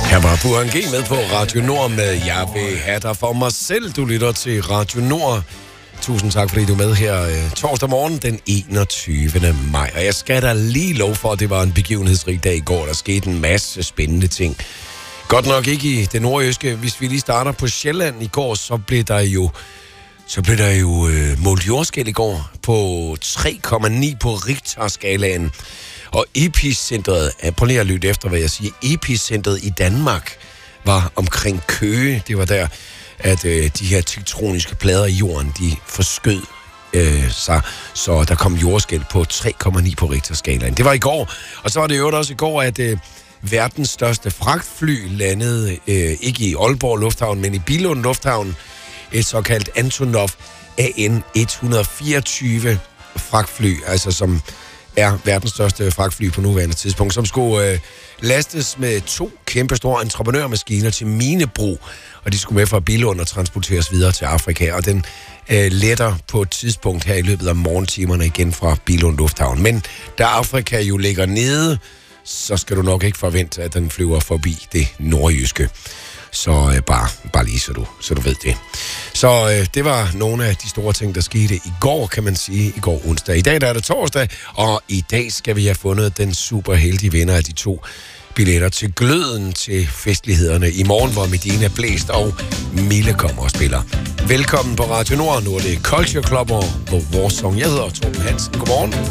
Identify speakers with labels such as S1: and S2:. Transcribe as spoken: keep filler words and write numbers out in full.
S1: Her var Burhan G med på Radio Nord med Jeg vil have dig for mig selv. Du lytter til Radio Nord. Tusind tak, fordi du er med her øh, torsdag morgen den enogtyvende maj. Og jeg skal da lige lov for, at det var en begivenhedsrig dag i går. Der skete en masse spændende ting. Godt nok ikke i det nordjyske. Hvis vi lige starter på Sjælland i går, så blev der jo, så blev der jo øh, målt jordskælv i går på tre komma ni på Richter-skalaen. Og epicentret, prøv lige at lytte efter, hvad jeg siger, epicentret i Danmark var omkring Køge. Det var der, at øh, de her tektoniske plader i jorden, de forskød øh, sig, så der kom jordskælv på tre komma ni på Richter-skalaen. Det var i går, og så var det jo også i går, at øh, verdens største fragtfly landede, øh, ikke i Aalborg Lufthavn, men i Billund Lufthavn, et såkaldt Antonov A N et hundrede fireogtyve fragtfly, altså som er verdens største fragtfly på nuværende tidspunkt, som skulle øh, lastes med to kæmpestore entreprenørmaskiner til minebrug, og de skulle med fra Billund og transporteres videre til Afrika, og den øh, letter på et tidspunkt her i løbet af morgentimerne igen fra Billund Lufthavn. Men da Afrika jo ligger nede, så skal du nok ikke forvente, at den flyver forbi det nordjyske. Så øh, bare, bare lige så du, så du ved det. Så øh, det var nogle af de store ting, der skete i går, kan man sige, i går onsdag. I dag der er det torsdag, og i dag skal vi have fundet den super heldige vinder af de to billetter til gløden til festlighederne i morgen, hvor Medina Blæst og Mille kommer og spiller. Velkommen på Radio Nord. Nu er det Culture Club og på vores song. Jeg hedder Torben Hansen. Godmorgen.